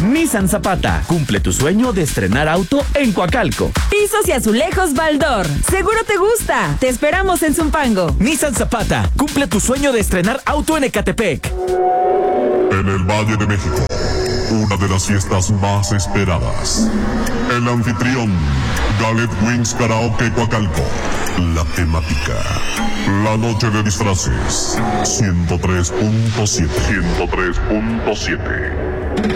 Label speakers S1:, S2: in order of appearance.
S1: Nissan Zapata, cumple tu sueño de estrenar auto en Coacalco.
S2: Pisos y azulejos Baldor, seguro te gusta. Te esperamos en Zumpango.
S1: Nissan Zapata, cumple tu sueño de estrenar auto en Ecatepec.
S3: En el Valle de México, una de las fiestas más esperadas. El anfitrión, Galet Wings Karaoke Coacalco. La temática, la noche de disfraces. 103.7.